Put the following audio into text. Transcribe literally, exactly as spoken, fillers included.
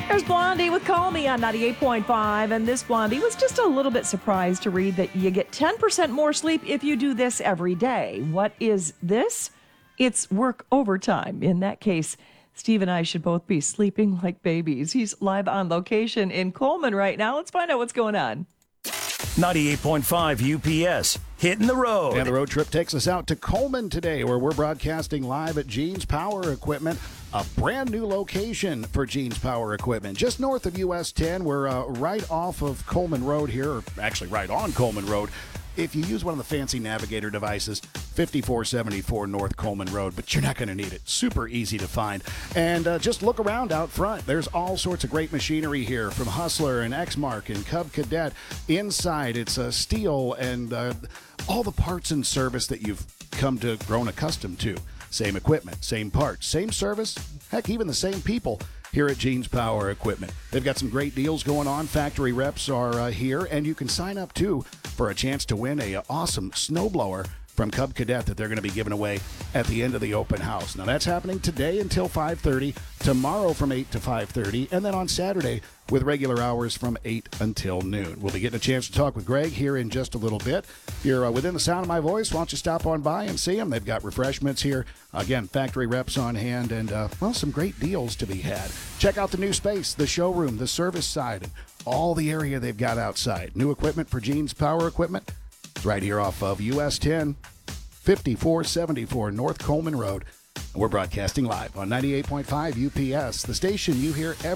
There's Blondie with Call Me on ninety-eight point five, and this Blondie was just a little bit surprised to read that you get ten percent more sleep if you do this every day. What is this? It's work overtime. In that case, Steve and I should both be sleeping like babies. He's live on location in Coleman right now. Let's find out what's going on. ninety-eight point five U P S, hitting the road. And the road trip takes us out to Coleman today, where we're broadcasting live at Gene's Power Equipment, a brand new location for Gene's Power Equipment. Just north of U S ten, we're uh, right off of Coleman Road here, or actually right on Coleman Road. If you use one of the fancy navigator devices, fifty-four seventy-four North Coleman Road, but you're not going to need it. Super easy to find. And uh, just look around out front. There's all sorts of great machinery here from Hustler and Exmark and Cub Cadet. Inside, it's uh, steel and uh, all the parts and service that you've come to grown accustomed to. Same equipment, same parts, same service, heck, even the same people here at Gene's Power Equipment. They've got some great deals going on. Factory reps are uh, here, and you can sign up, too, for a chance to win a awesome snowblower from Cub Cadet that they're going to be giving away at the end of the open house. Now, that's happening today until five thirty, tomorrow from eight to five thirty, and then on Saturday with regular hours from eight until noon. We'll be getting a chance to talk with Greg here in just a little bit. If you're uh, within the sound of my voice, why don't you stop on by and see them? They've got refreshments here. Again, factory reps on hand, and, uh, well, some great deals to be had. Check out the new space, the showroom, the service side, and all the area they've got outside. New equipment for Gene's Power Equipment. It's right here off of U S ten, fifty-four seventy-four North Coleman Road. And we're broadcasting live on ninety-eight point five U P S, the station you hear every